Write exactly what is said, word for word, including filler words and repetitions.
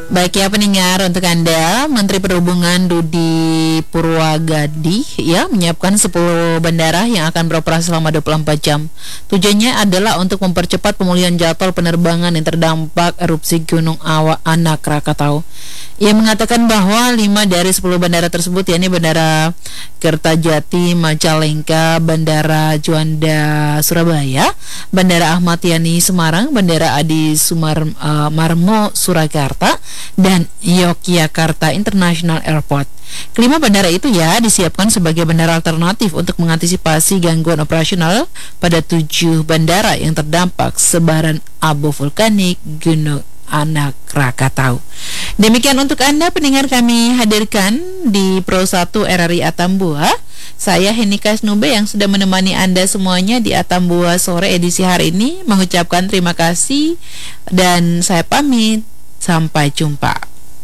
Baik ya pendengar, untuk Anda, Menteri Perhubungan Budi Purwagadi ya menyiapkan sepuluh bandara yang akan beroperasi selama dua puluh empat jam. Tujuannya adalah untuk mempercepat pemulihan jadwal penerbangan yang terdampak erupsi Gunung Awa Anak Krakatau. Ia mengatakan bahwa lima dari sepuluh bandara tersebut, yakni Bandara Kertajati Majalengka, Bandara Juanda Surabaya, Bandara Ahmad Yani Semarang, Bandara Adi Sumarmo Surakarta, dan Yogyakarta International Airport. Kelima bandara itu ya disiapkan sebagai bandara alternatif untuk mengantisipasi gangguan operasional pada tujuh bandara yang terdampak sebaran abu vulkanik Gunung Anak Krakatau. Demikian untuk Anda pendengar kami hadirkan di Pro satu R R I Atambua. Saya Henika Snube yang sudah menemani Anda semuanya di Atambua sore edisi hari ini mengucapkan terima kasih dan saya pamit. Sampai jumpa.